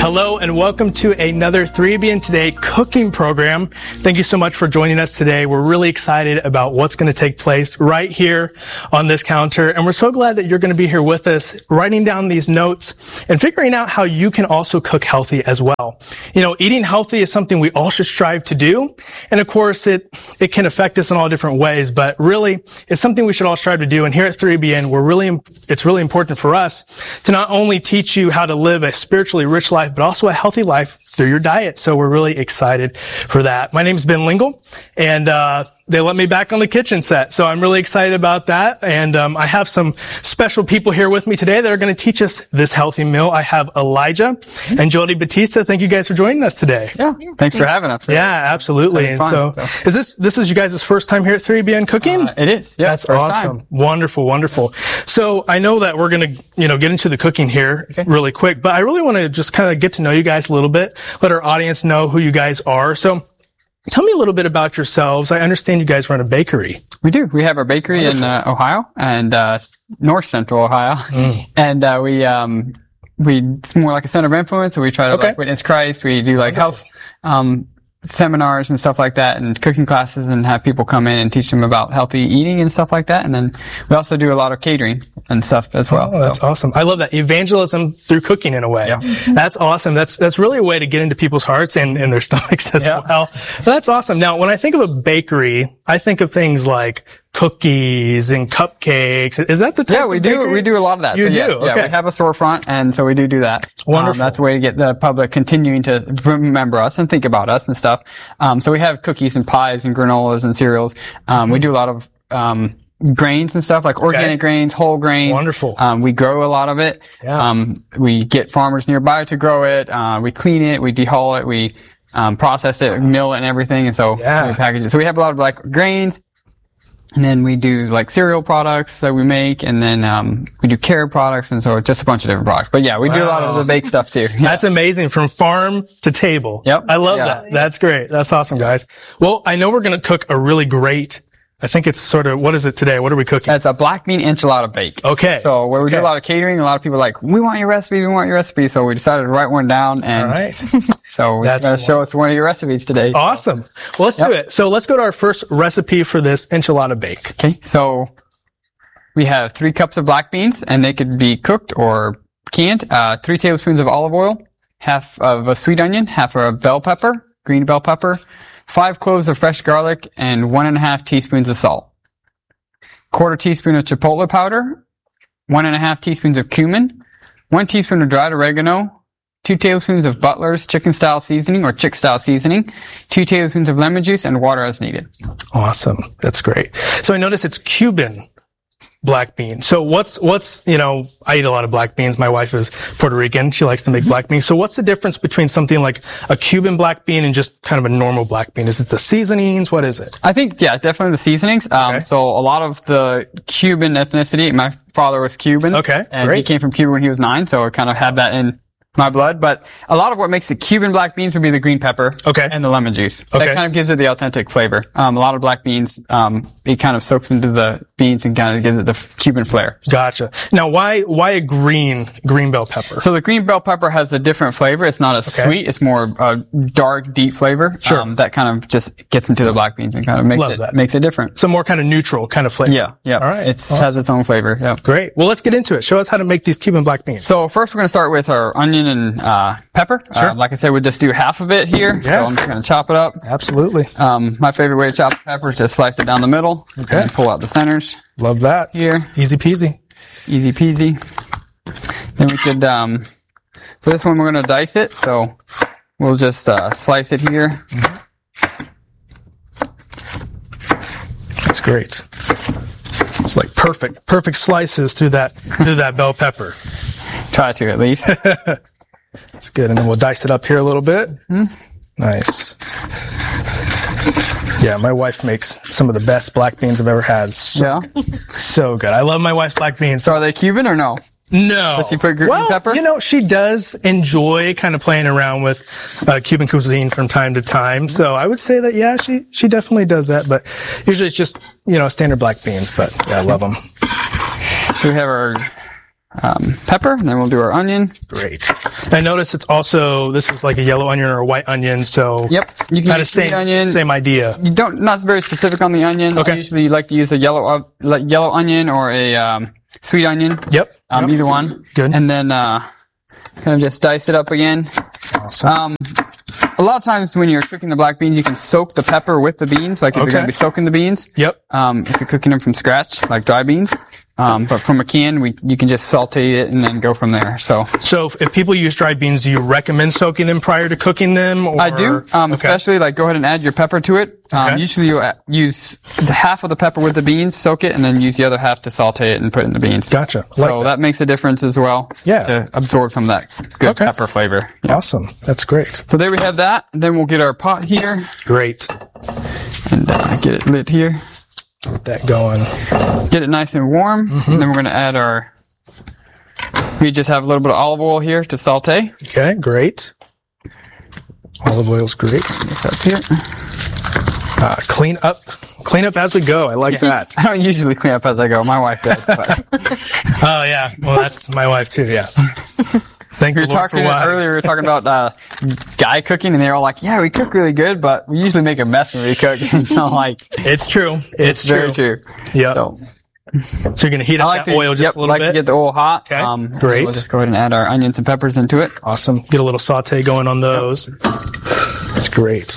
Hello and welcome to another 3BN Today cooking program. Thank you so much for joining us today. We're really excited about what's going to take place right here on this counter. And we're so glad that you're going to be here with us, writing down these notes and figuring out how you can also cook healthy as well. You know, eating healthy is something we all should strive to do. And of course, it can affect us in all different ways, but really it's something we should all strive to do. And here at 3BN, it's really important for us to not only teach you how to live a spiritually rich life, but also a healthy life through your diet. So we're really excited for that. My name's Ben Lingle, and they let me back on the kitchen set. So I'm really excited about that. And I have some special people here with me today that are going to teach us this healthy meal. I have Elijah and Jody Batista. Thank you guys for joining us today. Yeah. Thanks for having us. Yeah, absolutely. And so is this is you guys' first time here at 3BN Cooking? It is. Yeah, that's awesome. Time. Wonderful. So I know that we're going to, get into the cooking here really quick, but I really want to just kind of get to know you guys a little bit. Let our audience know who you guys are. So tell me a little bit about yourselves. I understand you guys run a bakery. We do. We have our bakery in Ohio and north central Ohio. And it's more like a center of influence. So we try to witness Christ. We do health seminars and stuff like that, and cooking classes, and have people come in and teach them about healthy eating and stuff like that. And then we also do a lot of catering and stuff as well. Oh, that's awesome. I love that. Evangelism through cooking in a way. Yeah. That's awesome. That's really a way to get into people's hearts and their stomachs as well. That's awesome. Now, when I think of a bakery, I think of things like cookies and cupcakes. Is that the type we of do. bakery? We do a lot of that. You do? Yeah, Okay. we have a storefront, and so we do that. Wonderful. That's a way to get the public continuing to remember us and think about us and stuff. So we have cookies and pies and granolas and cereals. We do a lot of grains and stuff, like organic grains, whole grains. Wonderful. We grow a lot of it. Yeah. We get farmers nearby to grow it. We clean it. We dehull it. We process it, mill it, and everything. And so we package it. So we have a lot of grains. And then we do cereal products that we make, and then we do care products, and so just a bunch of different products. But yeah, we do a lot of the baked stuff too. Yeah. That's amazing, from farm to table. Yep. I love that. That's great. That's awesome, guys. Well, I know we're going to cook a really great, I think it's sort of, what is it today? What are we cooking? It's a black bean enchilada bake. Okay. So where we do a lot of catering, a lot of people are like, we want your recipe. So we decided to write one down, and all right. So it's going to show us one of your recipes today. Awesome. Well, let's do it. So let's go to our first recipe for this enchilada bake. Okay. So we have 3 cups of black beans, and they could be cooked or canned. 3 tablespoons of olive oil, half of a sweet onion, half of a bell pepper, green bell pepper, 5 cloves of fresh garlic, and 1.5 teaspoons of salt. 1/4 teaspoon of chipotle powder, 1.5 teaspoons of cumin, 1 teaspoon of dried oregano, 2 tablespoons of Butler's chicken-style seasoning or chick-style seasoning, 2 tablespoons of lemon juice, and water as needed. Awesome. That's great. So I notice it's Cuban black beans. So what's, I eat a lot of black beans. My wife is Puerto Rican. She likes to make black beans. So what's the difference between something like a Cuban black bean and just kind of a normal black bean? Is it the seasonings? What is it? I think, definitely the seasonings. So a lot of the Cuban ethnicity, my father was Cuban. Okay. And great. he came from Cuba when he was 9, so I kind of had that in my blood. But a lot of what makes the Cuban black beans would be the green pepper and the lemon juice. That kind of gives it the authentic flavor. A lot of black beans, it kind of soaks into the beans and kind of gives it the Cuban flair. Gotcha. Now, why a green bell pepper? So the green bell pepper has a different flavor. It's not as sweet. It's more dark, deep flavor. Sure. That kind of just gets into the black beans and kind of makes it different. So more kind of neutral kind of flavor. Yeah. All right. It has its own flavor. Yeah. Great. Well, let's get into it. Show us how to make these Cuban black beans. So first we're going to start with our onion and pepper. Sure. Like I said, we'll just do half of it here. Yeah. So I'm just going to chop it up. Absolutely. My favorite way to chop pepper is just slice it down the middle. Okay. And pull out the centers. Love that. Here. Easy peasy. Easy peasy. Then we could, for this one, we're going to dice it. So we'll just slice it here. That's great. It's like perfect slices through that bell pepper. Try to, at least. That's good. And then we'll dice it up here a little bit. Nice. Yeah, my wife makes some of the best black beans I've ever had. So good. I love my wife's black beans. So are they Cuban or no? No. Does she put green pepper? She does enjoy kind of playing around with Cuban cuisine from time to time. So I would say that, yeah, she definitely does that. But usually it's just, standard black beans. But yeah, I love them. We have pepper, and then we'll do our onion. Great. I notice it's also, this is like a yellow onion or a white onion, so. Yep. You can kind of use sweet onion. Same idea. You not very specific on the onion. Okay. I usually like to use a yellow onion or a sweet onion. Yep. Either one. Good. And then kind of just dice it up again. Awesome. A lot of times when you're cooking the black beans, you can soak the pepper with the beans, like if you're going to be soaking the beans. Yep. If you're cooking them from scratch, like dry beans. But from a can, you can just saute it and then go from there. So if people use dried beans, do you recommend soaking them prior to cooking them? Or? I do, especially like go ahead and add your pepper to it. Usually you use half of the pepper with the beans, soak it, and then use the other half to saute it and put it in the beans. Gotcha. So that makes a difference as well. Yeah. To absorb some of that good pepper flavor. Yeah. Awesome. That's great. So there we have that. Then we'll get our pot here. Great. And get it lit here. Get that going. Get it nice and warm. And then we're going to add we just have a little bit of olive oil here to saute. Okay, great. Olive oil's great. This up here. Clean up as we go. I like that. I don't usually clean up as I go. My wife does. But. Oh yeah. Well, that's my wife too. Yeah. Thank you. Earlier, we were talking about guy cooking, and they're all like, "Yeah, we cook really good, but we usually make a mess when we cook." And so, like, it's true. It's very true. Yeah. So you're gonna heat up that oil just a little bit. To get the oil hot. Okay. Great. We'll just go ahead and add our onions and peppers into it. Awesome. Get a little saute going on those. That's great.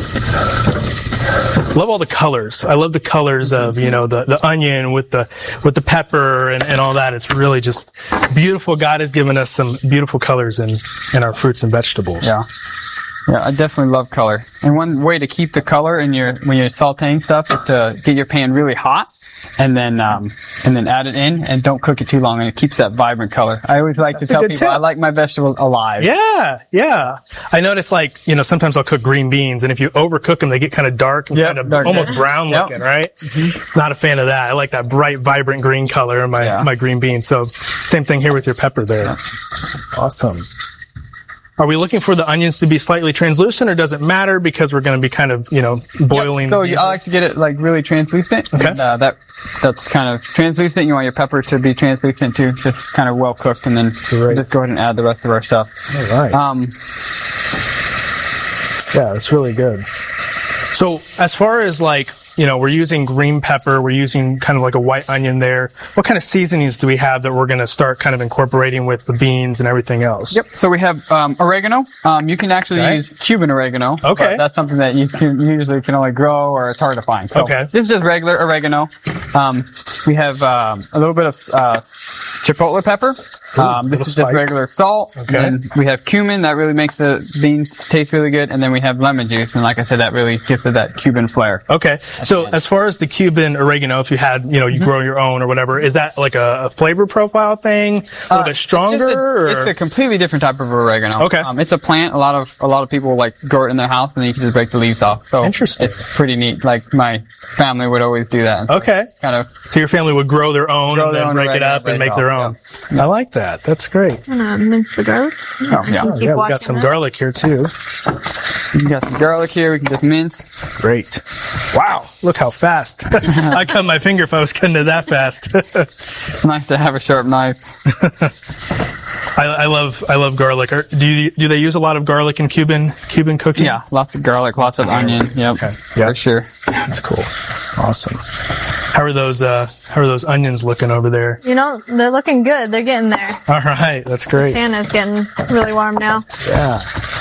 Love all the colors. I love the colors of, the onion with the pepper and all that. It's really just beautiful. God has given us some beautiful colors in our fruits and vegetables. Yeah. Yeah, I definitely love color. And one way to keep the color when you're sauteing stuff is to get your pan really hot and then add it in and don't cook it too long, and it keeps that vibrant color. I always like to tell people I like my vegetables alive. Yeah, yeah. I notice sometimes I'll cook green beans, and if you overcook them, they get kind of dark and kind of almost brown looking, right? Mm-hmm. Not a fan of that. I like that bright, vibrant green color in my green beans. So same thing here with your pepper there. Yeah. Awesome. Are we looking for the onions to be slightly translucent, or does it matter because we're going to be kind of, boiling? So I like to get it really translucent. Okay. And, that's kind of translucent. You want your peppers to be translucent too, just kind of well cooked, and then just go ahead and add the rest of our stuff. All right. Yeah, that's really good. So as far as we're using green pepper, we're using kind of like a white onion there. What kind of seasonings do we have that we're going to start kind of incorporating with the beans and everything else? Yep. So we have oregano. You can actually use Cuban oregano. Okay. But that's something that you usually can only grow, or it's hard to find. So this is just regular oregano. We have a little bit of chipotle pepper. This is just regular salt. Okay. And we have cumin that really makes the beans taste really good. And then we have lemon juice. And like I said, that really gives it that Cuban flair. Okay. So as far as the Cuban oregano, if you had, you grow your own or whatever, is that like a flavor profile thing? A little bit stronger? It's a completely different type of oregano. Okay. It's a plant. A lot of people grow it in their house, and then you can just break the leaves off. So interesting. It's pretty neat. Like my family would always do that. Okay. So your family would grow their own and then break it up and make their own. Yeah. I like that. That's great. Mince the garlic. We got some garlic here too. We got some garlic here. We can just mince. Great. Wow. Look how fast. I cut my finger if I was cutting it that fast. It's nice to have a sharp knife. I love garlic. Do they use a lot of garlic in Cuban cooking? Yeah, lots of garlic, lots of onion. Yep. Okay. For sure. That's cool. Awesome. How are those onions looking over there? They're looking good. They're getting there. All right. That's great. Panna's getting really warm now. Yeah.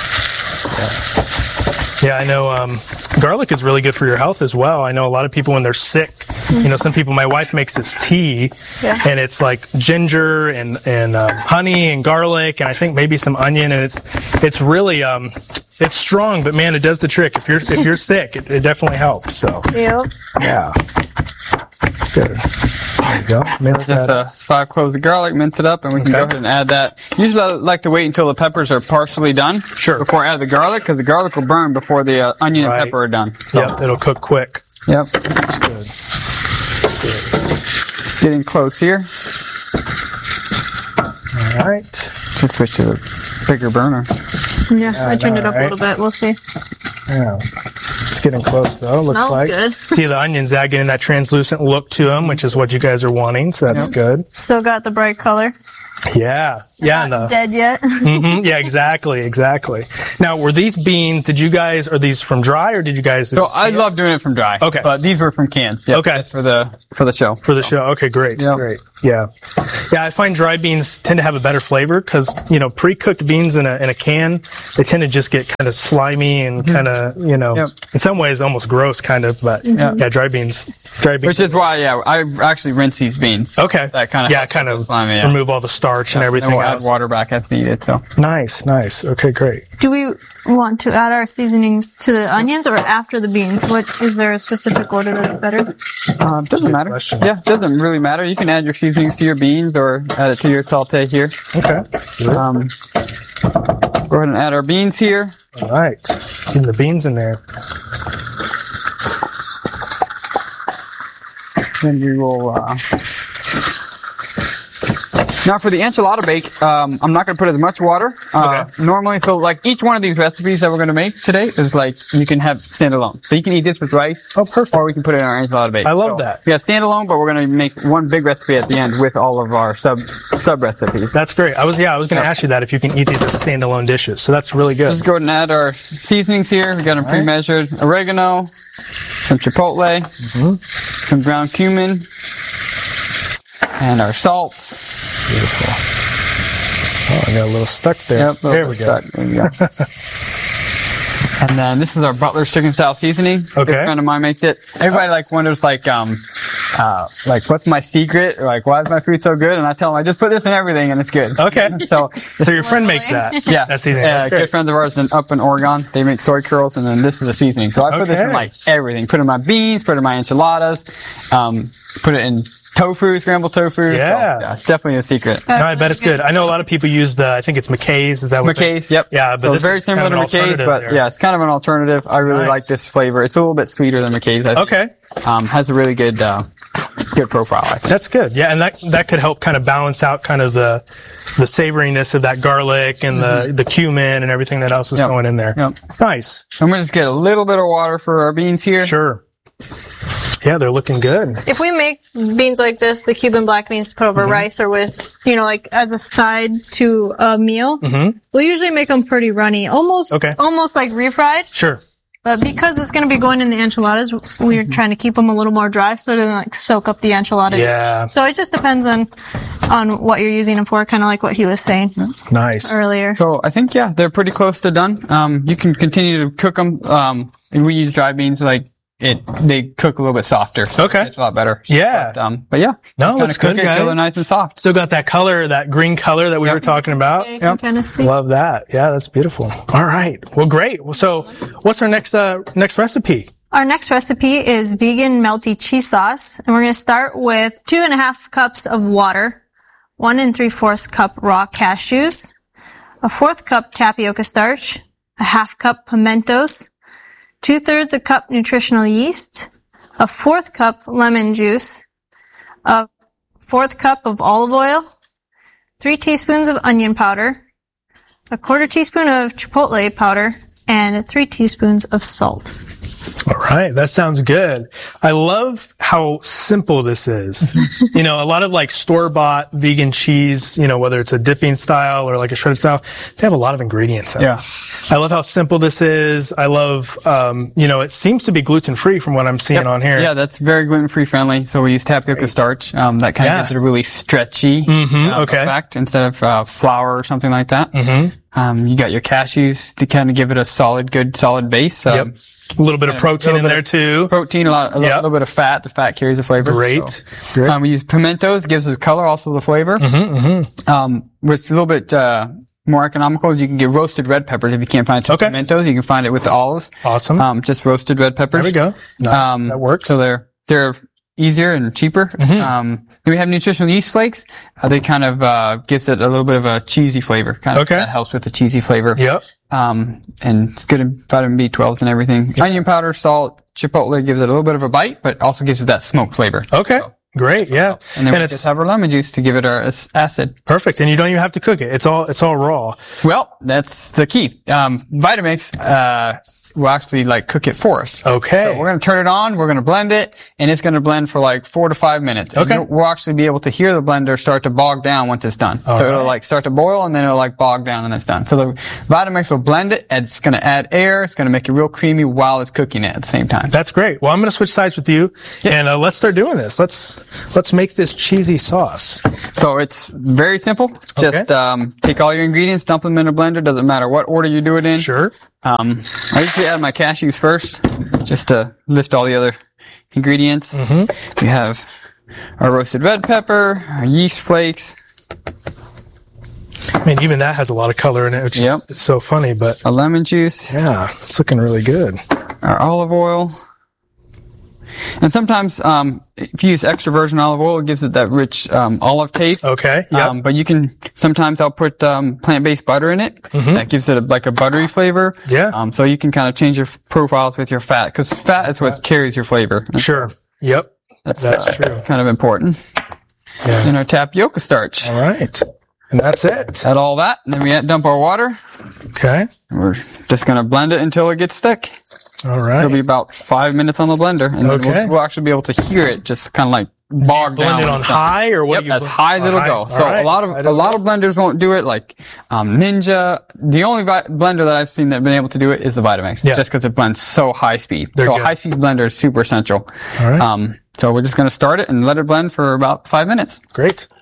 Yeah, I know garlic is really good for your health as well. I know a lot of people when they're sick, some people, my wife makes this tea, and it's like ginger and honey and garlic, and I think maybe some onion, and it's really it's strong, but man, it does the trick. If you're sick, it definitely helps. So yep. Yeah. Good. There you go. Mince just 5 cloves of garlic, mince it up, and we can go ahead and add that. Usually I like to wait until the peppers are partially done before I add the garlic, because the garlic will burn before the onion and pepper are done. So. Yep, it'll cook quick. Yep. That's good. Getting close here. All right. Just switch to a bigger burner. Yeah, I turned it up a little bit. We'll see. Yeah. It's getting close though. Looks Smells like. good. See the onions getting that translucent look to them, which is what you guys are wanting. So that's good. Still got the bright color. Yeah. Yeah. Not dead yet. Yeah, exactly. Now, were these beans, are these from dry or did you guys? So I love doing it from dry. Okay. But these were from cans. Yep, Okay. just for the show. For the show. Okay, great. Yep. Great. Yeah. Yeah, I find dry beans tend to have a better flavor because, pre-cooked beans in a can, they tend to just get kind of slimy and kind of, Yep. in some ways almost gross kind of, but yeah, dry beans. Which is why, I actually rinse these beans. Okay. That kind of slimy, remove all the starch and everything and we'll else. add water back as needed. So Nice. Okay, great. Do we want to add our seasonings to the onions or after the beans? Is there a specific order that's better? doesn't matter. question. Yeah, doesn't really matter. You can add your seasonings to your beans or add it to your sauté here. Okay. Good. Go ahead and add our beans here. All right. Getting the beans in there. Then we will, now for the enchilada bake, I'm not going to put as much water. Okay. Normally, so like each one of these recipes that we're going to make today is like, you can have standalone. So you can eat this with rice. Oh, perfect. Or we can put it in our enchilada bake. I love that. Yeah, standalone, but we're going to make one big recipe at the end with all of our sub recipes. That's great. I was going to ask you that if you can eat these as standalone dishes. So that's really good. Let's go ahead and add our seasonings here. We got them pre-measured. Oregano, some chipotle, some ground cumin, and our salt. Beautiful. Oh, I got a little stuck there. Yep, there we go. There we go. And then this is our Butler's chicken style seasoning. Okay. A friend of mine makes it. Everybody wonders what's my secret? Or why is my food so good? And I tell them I just put this in everything and it's good. Okay. So your friend makes that. yeah, That seasoning. That's great. good friends of ours up in Oregon. They make soy curls, and then this is a seasoning. So I put this in everything. Put it in my beans. Put it in my enchiladas. Put it in tofu, scrambled tofu. Yeah. So, it's definitely a secret. No, I bet it's good. I know a lot of people use I think it's McKay's. Is that what McKay's, yep. Yeah, but so this it's very is similar kind to of an McKay's, but alternative there. it's kind of an alternative. I really like this flavor. It's a little bit sweeter than McKay's. I think. Okay. Has a really good profile, I think. That's good. Yeah, and that could help kind of balance out kind of the savoriness of that garlic and the cumin and everything that else is going in there. Yep. Nice. I'm going to just get a little bit of water for our beans here. Sure. Yeah, they're looking good. If we make beans like this, the Cuban black beans to put over rice or with, as a side to a meal, we'll usually make them pretty runny, almost like refried. Sure. But because it's going to be going in the enchiladas, we're trying to keep them a little more dry so they don't soak up the enchilada. Yeah. So it just depends on what you're using them for, kind of like what he was saying Nice. earlier. So I think, they're pretty close to done. You can continue to cook them. We use dry beans they cook a little bit softer. So Okay. it's a lot better. Yeah. But yeah. No, that's good, Until they're guys. nice and soft. Still got that color, that green color that we were talking about. You can kind of see. Love that. Yeah, that's beautiful. All right. Well, great. So what's our next recipe? Our next recipe is vegan melty cheese sauce, and we're going to start with 2.5 cups of water, 1 3/4 cup raw cashews, a 1/4 cup tapioca starch, a 1/2 cup pimentos, 2/3 a cup nutritional yeast, a 1/4 cup lemon juice, a 1/4 cup of olive oil, 3 teaspoons of onion powder, a 1/4 teaspoon of chipotle powder, and 3 teaspoons of salt. All right. That sounds good. I love how simple this is. A lot of store-bought vegan cheese, whether it's a dipping style or like a shredded style, they have a lot of ingredients in it. I love how simple this is. I love, it seems to be gluten-free from what I'm seeing on here. Yeah, that's very gluten-free friendly. So we use tapioca starch. That kind of gives it a really stretchy effect instead of flour or something like that. You got your cashews to kind of give it a good solid base. A little bit of protein in there too. Protein, a little bit of fat. The fat carries the flavor. Great. We use pimentos, gives us color, also the flavor. With a little bit more economical, you can get roasted red peppers if you can't find pimentos. You can find it with the olives. Awesome. Just roasted red peppers. There we go. Nice. That works. So they're easier and cheaper. Then we have nutritional yeast flakes. They kind of gives it a little bit of a cheesy flavor. That helps with the cheesy flavor. Yep. And it's good in vitamin B12s and everything. Onion powder, salt, chipotle gives it a little bit of a bite, but also gives it that smoke flavor. Okay. Great. Yeah. And then we just have our lemon juice to give it our acid. Perfect. And you don't even have to cook it. It's all raw. Well, that's the key. Vitamix, will actually like cook it for us. Okay. So we're going to turn it on, we're going to blend it, and it's going to blend for like 4 to 5 minutes. Okay. And we'll actually be able to hear the blender start to bog down once it's done. So it'll like start to boil and then it'll like bog down and it's done. So the Vitamix will blend it, and it's going to add air, it's going to make it real creamy while it's cooking it at the same time. That's great. Well, I'm going to switch sides with you, and let's start doing this. Let's make this cheesy sauce. So it's very simple. Just take all your ingredients, dump them in a blender. Doesn't matter what order you do it in. Sure. I usually add my cashews first, just to lift all the other ingredients. We have our roasted red pepper, our yeast flakes. I mean, even that has a lot of color in it, which is it's so funny, but... A lemon juice. Yeah, it's looking really good. Our olive oil. And sometimes, if you use extra virgin olive oil, it gives it that rich, olive taste. Okay, yep. But you can, sometimes I'll put, plant-based butter in it. That gives it like a buttery flavor. Yeah. So you can kind of change your profiles with your fat, because fat is what carries your flavor. Sure. Yep. That's true. Kind of important. Yeah. And our tapioca starch. All right. And that's it. Add all that, and then we dump our water. Okay. We're just gonna blend it until it gets thick. All right. It'll be about 5 minutes on the blender, and then we'll actually be able to hear it just kind of like bog down. Blend it on high, or what? Yep, as high as it'll go. So a lot of blenders won't do it, like Ninja. The only blender that I've seen that been able to do it is the Vitamix, just because it blends so high speed. So a high speed blender is super essential. All right. So we're just gonna start it and let it blend for about 5 minutes. Great.